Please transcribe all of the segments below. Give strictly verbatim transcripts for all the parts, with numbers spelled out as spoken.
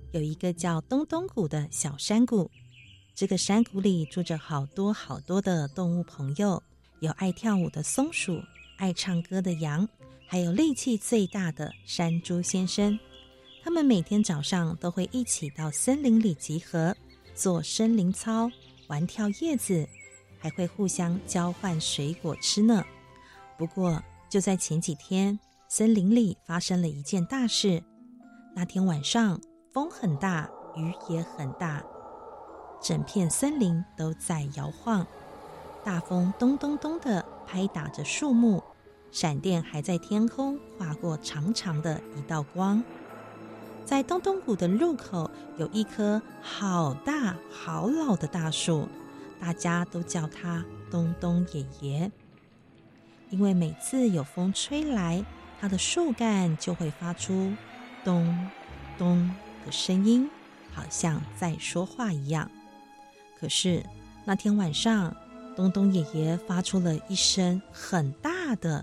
有一个叫东东谷的小山谷，这个山谷里住着好多好多的动物朋友，有爱跳舞的松鼠，爱唱歌的羊，还有力气最大的山猪先生。他们每天早上都会一起到森林里集合，做森林操，玩跳叶子，还会互相交换水果吃呢。不过就在前几天，森林里发生了一件大事。那天晚上风很大，雨也很大，整片森林都在摇晃，大风咚咚咚地拍打着树木，闪电还在天空划过长长的一道光。在东东谷的入口有一棵好大好老的大树，大家都叫它东东爷爷。因为每次有风吹来，它的树干就会发出咚咚的声音，好像在说话一样。可是那天晚上，东东爷爷发出了一声很大的，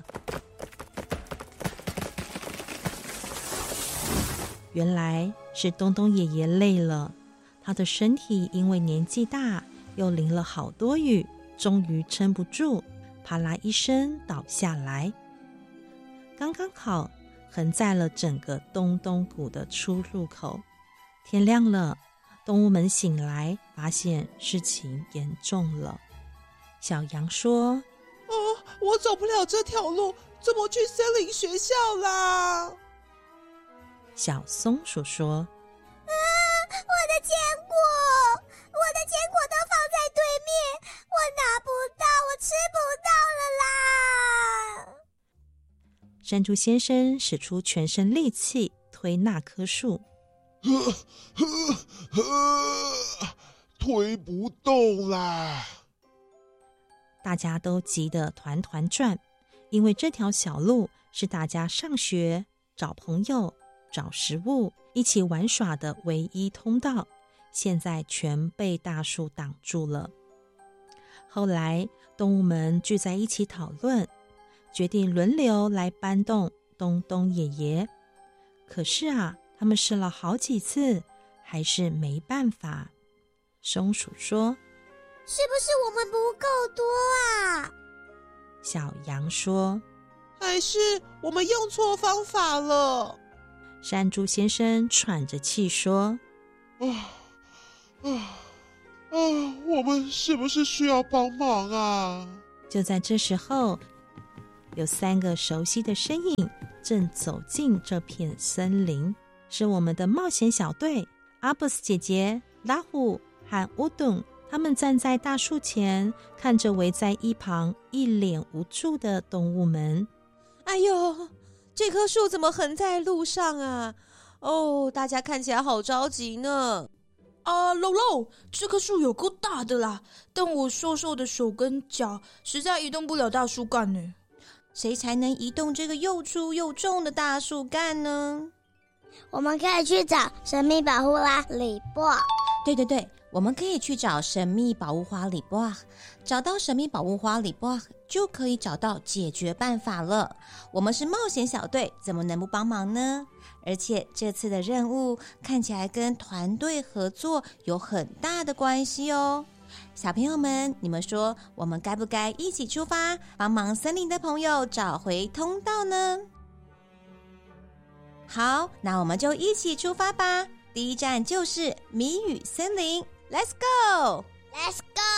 原来是东东爷爷累了，他的身体因为年纪大，又淋了好多雨，终于撑不住，啪啦一声倒下来，刚刚好横在了整个东东谷的出入口。天亮了，动物们醒来，发现事情严重了。小羊说： 哦，我走不了这条路，怎么去森林学校啦？ 小松鼠说： 啊，我的坚果，我的坚果都放在对面，我拿不到，我吃不到了啦！ 山猪先生使出全身力气推那棵树， 呵呵呵，推不动啦！ 大家都急得团团转，因为这条小路是大家上学、找朋友、找食物、一起玩耍的唯一通道，现在全被大树挡住了。后来动物们聚在一起讨论，决定轮流来搬动东东爷爷。可是啊，他们试了好几次，还是没办法。松鼠说： 是不是我们不够多啊？ 小羊说： 还是我们用错方法了？ 山猪先生喘着气说： 啊啊啊！我们是不是需要帮忙啊？ 就在这时候，有三个熟悉的身影正走进这片森林，是我们的冒险小队，阿布斯姐姐、拉虎和乌顿。他们站在大树前，看着围在一旁一脸无助的动物们。 哎呦，这棵树怎么横在路上啊？哦，大家看起来好着急呢。 啊，肉肉，这棵树有够大的啦，但我瘦瘦的手跟脚实在移动不了大树干呢。 谁才能移动这个又粗又重的大树干呢？ 我们可以去找神秘保护花里波。 对对对，我们可以去找神秘保护花里波，找到神秘保护花里波，就可以找到解决办法了。我们是冒险小队，怎么能不帮忙呢？而且这次的任务看起来跟团队合作有很大的关系哦。小朋友们，你们说我们该不该一起出发，帮忙森林的朋友找回通道呢？好，那我们就一起出发吧。第一站就是谜语森林 ，Let's go！ Let's go！